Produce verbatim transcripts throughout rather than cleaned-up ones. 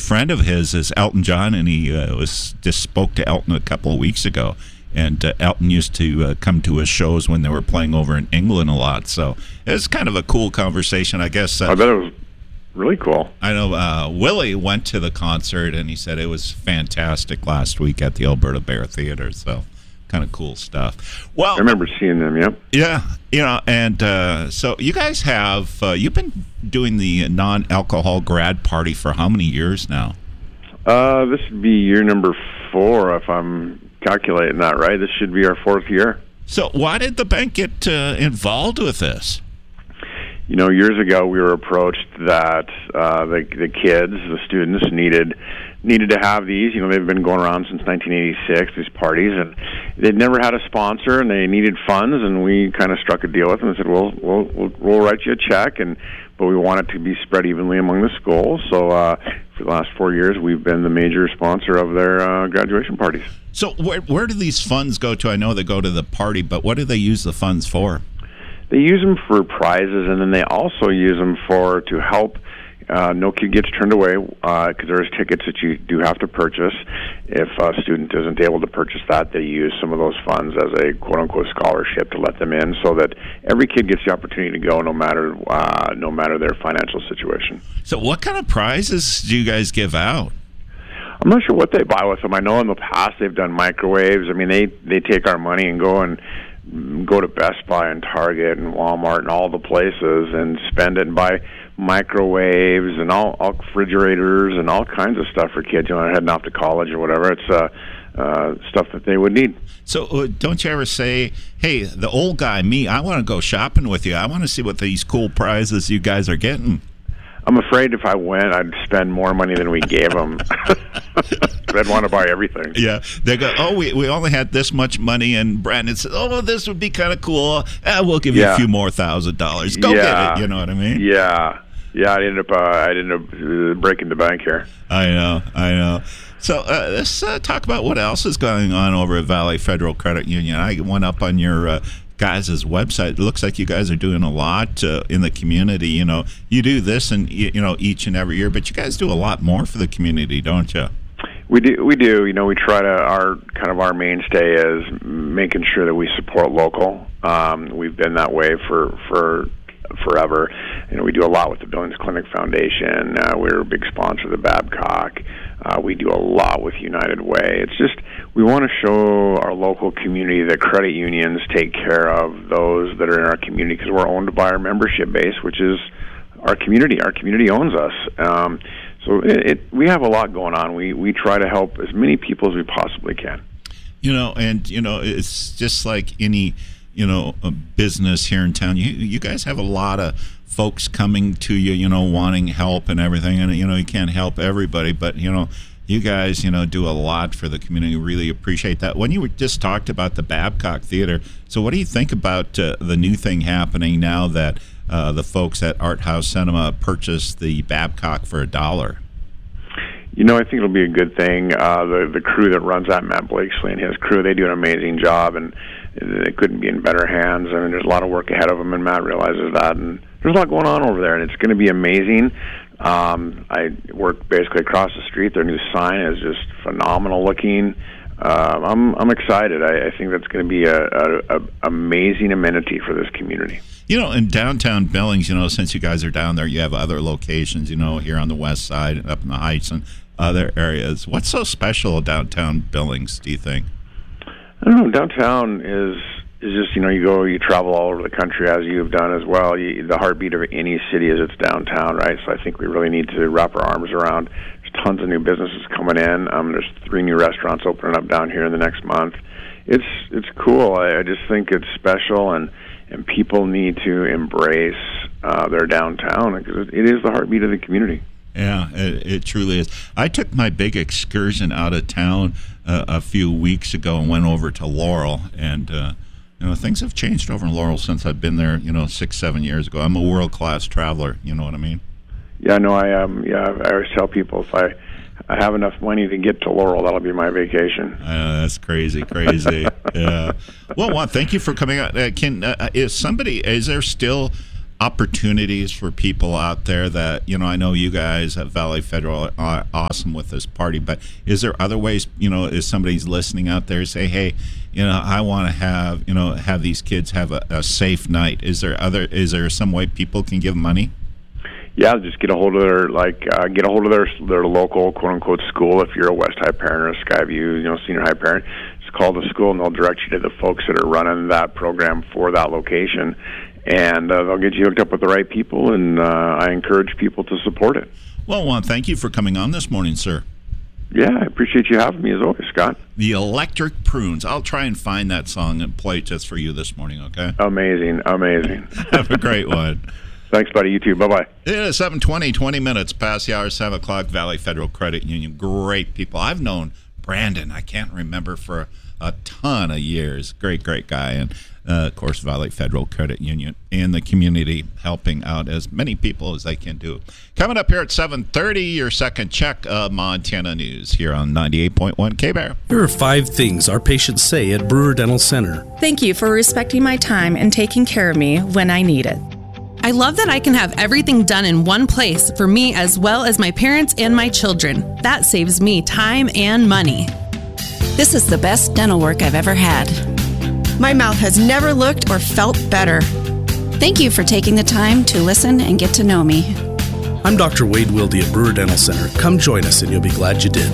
good friend of his is Elton John, and he uh, was just spoke to Elton a couple of weeks ago. And uh, Elton used to uh, come to his shows when they were playing over in England a lot. So it's kind of a cool conversation, I guess. Uh, I bet it was really cool. I know uh, Willie went to the concert, and he said it was fantastic last week at the Alberta Bear Theatre. So kind of cool stuff. Well, I remember seeing them, yep. Yeah, you know, and uh, so you guys have, uh, you've been doing the non-alcohol grad party for how many years now? Uh, this would be year number four, if I'm calculating that right. This should be our fourth year. So why did the bank get uh, involved with this? You know, years ago we were approached that uh, the the kids, the students, needed needed to have these. You know, they've been going around since nineteen eighty-six, these parties, and they'd never had a sponsor, and they needed funds, and we kind of struck a deal with them and said, well, we'll, we'll, we'll write you a check, and but we want it to be spread evenly among the schools. So uh, for the last four years, we've been the major sponsor of their uh, graduation parties. So where, where do these funds go to? I know they go to the party, but what do they use the funds for? They use them for prizes, and then they also use them for to help. Uh, no kid gets turned away because uh, there's tickets that you do have to purchase. If a student isn't able to purchase that, they use some of those funds as a quote-unquote scholarship to let them in, so that every kid gets the opportunity to go, no matter uh, no matter their financial situation. So, what kind of prizes do you guys give out? I'm not sure what they buy with them. I know in the past they've done microwaves. I mean, they they take our money and go and go to Best Buy and Target and Walmart and all the places and spend it and buy microwaves and all, all refrigerators and all kinds of stuff for kids, you know, heading off to college or whatever. It's uh, uh, stuff that they would need. So uh, don't you ever say, hey, the old guy, me, I want to go shopping with you. I want to see what these cool prizes you guys are getting. I'm afraid if I went, I'd spend more money than we gave them. I'd want to buy everything. Yeah. They go, oh, we, we only had this much money, and Brandon said, oh, well, this would be kind of cool. Eh, we'll give you yeah. a few more thousand dollars. Go yeah. get it. You know what I mean? Yeah. Yeah, I ended up, uh, I ended up uh, breaking the bank here. I know, I know. So uh, let's uh, talk about what else is going on over at Valley Federal Credit Union. I went up on your uh, guys' website. It looks like you guys are doing a lot uh, in the community. You know, you do this and you know each and every year, but you guys do a lot more for the community, don't you? We do. We do. You know, we try to. Our kind of our mainstay is making sure that we support local. Um, we've been that way for for. forever. You know, we do a lot with the Billings Clinic Foundation. Uh, we're a big sponsor of the Babcock. Uh, we do a lot with United Way. It's just we want to show our local community that credit unions take care of those that are in our community because we're owned by our membership base, which is our community. Our community owns us. Um, so it, it, we have a lot going on. We we try to help as many people as we possibly can. You know, and you know, it's just like any. you know, a business here in town. You you guys have a lot of folks coming to you, you know, wanting help and everything. And, you know, you can't help everybody, but, you know, you guys, you know, do a lot for the community. Really appreciate that. When you were just talked about the Babcock Theater, so what do you think about uh, the new thing happening now that uh, the folks at Art House Cinema purchased the Babcock for a dollar? You know, I think it'll be a good thing. Uh, the the crew that runs that, Matt Blakesley and his crew, they do an amazing job, and it couldn't be in better hands. I mean, there's a lot of work ahead of them, and Matt realizes that, and there's a lot going on over there, and it's going to be amazing. Um, I work basically across the street. Their new sign is just phenomenal looking. Uh, I'm I'm excited. I, I think that's going to be a, a, a amazing amenity for this community. You know, in downtown Billings, you know, since you guys are down there, you have other locations, you know, here on the west side and up in the Heights and other areas. What's so special downtown Billings, do you think? I don't know. Downtown is is just, you know, you go, you travel all over the country as you've done as well. You, the heartbeat of any city is its downtown, right? So I think we really need to wrap our arms around. There's tons of new businesses coming in. Um, there's three new restaurants opening up down here in the next month. It's it's cool. I, I just think it's special, and and people need to embrace uh, their downtown because it, it is the heartbeat of the community. Yeah, it, it truly is. I took my big excursion out of town uh, a few weeks ago and went over to Laurel, and uh, you know, things have changed over in Laurel since I've been there, you know, six, seven years ago. I'm a world-class traveler, you know what I mean? Yeah, no, I am. Um, yeah, I always tell people if I, I have enough money to get to Laurel, that'll be my vacation. Uh, that's crazy, crazy. Yeah. Well, Juan, thank you for coming out. Uh, can uh, is somebody? Is there still opportunities for people out there that, you know, I know you guys at Valley Federal are awesome with this party, but is there other ways, you know, if somebody's listening out there, say, hey, you know, I want to have, you know, have these kids have a, a safe night. Is there other, is there some way people can give money? Yeah, just get a hold of their, like, uh, get a hold of their their local quote-unquote school. If you're a West High parent or a Skyview, you know, senior high parent, just call the school and they'll direct you to the folks that are running that program for that location. And uh, they'll get you hooked up with the right people, and uh, I encourage people to support it. Well, Juan, thank you for coming on this morning, sir. Yeah, I appreciate you having me as always, Scott. The Electric Prunes. I'll try and find that song and play it just for you this morning, okay? Amazing, amazing. Have a great one. Thanks, buddy. You too. Bye-bye. It is seven twenty, twenty minutes past the hour, seven o'clock, Valley Federal Credit Union. Great people. I've known Brandon, I can't remember, for a ton of years. Great, great guy. And, uh, of course, Valley Federal Credit Union in the community, helping out as many people as they can do. Coming up here at seven thirty, your second check of Montana News here on ninety-eight point one K-Bear. Here are five things our patients say at Brewer Dental Center. Thank you for respecting my time and taking care of me when I need it. I love that I can have everything done in one place for me as well as my parents and my children. That saves me time and money. This is the best dental work I've ever had. My mouth has never looked or felt better. Thank you for taking the time to listen and get to know me. I'm Doctor Wade Wilde at Brewer Dental Center. Come join us and you'll be glad you did.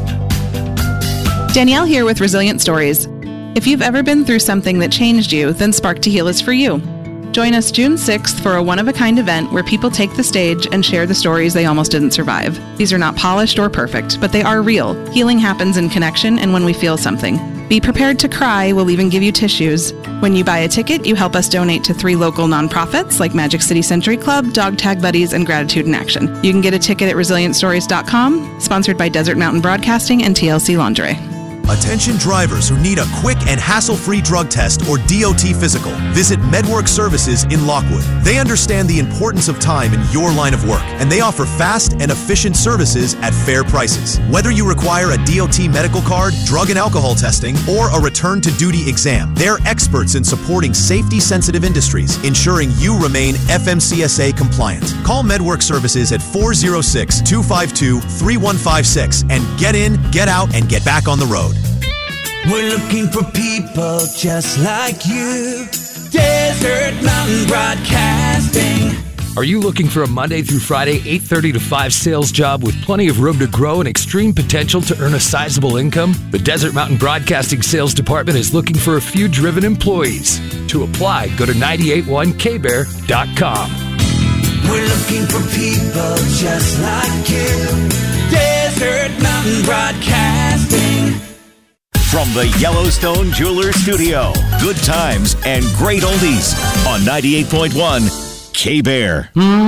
Danielle here with Resilient Stories. If you've ever been through something that changed you, then Spark to Heal is for you. Join us June sixth for a one-of-a-kind event where people take the stage and share the stories they almost didn't survive. These are not polished or perfect, but they are real. Healing happens in connection and when we feel something. Be prepared to cry. We'll even give you tissues. When you buy a ticket, you help us donate to three local nonprofits like Magic City Century Club, Dog Tag Buddies, and Gratitude in Action. You can get a ticket at resilient stories dot com, sponsored by Desert Mountain Broadcasting and T L C Lingerie. Attention drivers who need a quick and hassle-free drug test or D O T physical. Visit MedWork Services in Lockwood. They understand the importance of time in your line of work, and they offer fast and efficient services at fair prices. Whether you require a D O T medical card, drug and alcohol testing, or a return-to-duty exam, they're experts in supporting safety-sensitive industries, ensuring you remain F M C S A compliant. Call MedWork Services at four oh six, two five two, three one five six and get in, get out, and get back on the road. We're looking for people just like you. Desert Mountain Broadcasting. Are you looking for a Monday through Friday, eight thirty to five sales job with plenty of room to grow and extreme potential to earn a sizable income? The Desert Mountain Broadcasting Sales Department is looking for a few driven employees. To apply, go to nine eight one K bear dot com. We're looking for people just like you. Desert Mountain Broadcasting. From the Yellowstone Jeweler Studio, good times and great oldies on ninety-eight point one K-Bear.